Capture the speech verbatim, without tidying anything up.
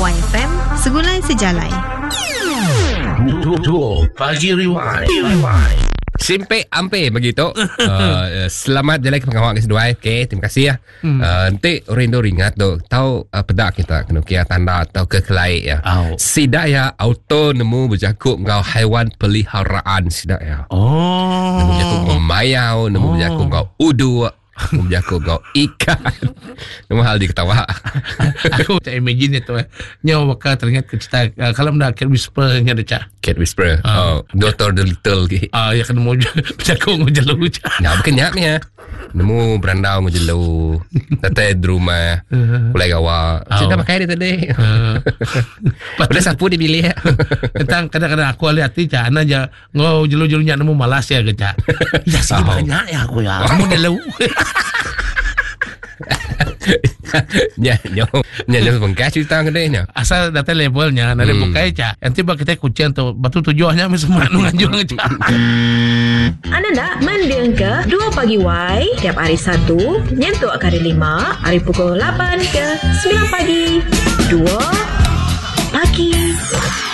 Y F M, Segulai Sejalai. Dua Pagi Rewind. Simpe ampe begitu. uh, selamat jalan ke pengawal ke sedua. Okey, terima kasih ya. Hmm. Uh, nanti orang tu ingat tu tahu uh, pedak kita kena kira tanda atau kekelai ya. Oh. Sidak ya auto nemu berjakup kau haiwan peliharaan sidak ya. Oh. Nemu berjakup kau mayau, nemu Oh. berjakup kau udu, nemu berjakup kau ikan. Nemu hal diketawa. Aku tak imagine itu eh. Nyawa bakal teringat ke cerita uh, kalau mendak Cat Whisperer nya ada cak. Cat Whisperer. Ah. Oh, Doctor Dolittle ke. Ah, ya kena mau berjakup ngejelu cak. Nah, berkenyak ni ya. Nemu berandau ngejelu. Tata di rumah. Mulai gawa. Oh. Sudah pakai dia tadi. Udah sapu dia pilih ya. Tentang kadang-kadang aku lihat hati cak ana aja ngau jelu-jelunya nemu malas ya ke cak. Ya sih banyak ya aku ya. Kamu delu. Nya, nya, nya nya bengkas cerita ke dia nya. Asal data levelnya nade Hmm. bukai cak. Nanti bak kita kucing tu batu tujuannya mesti semua nganjur cak. Anda nak mendeng ke dua Pagi Y tiap hari Sabtu, nyentuk hari lima, hari pukul lapan ke sembilan pagi. dua Pagi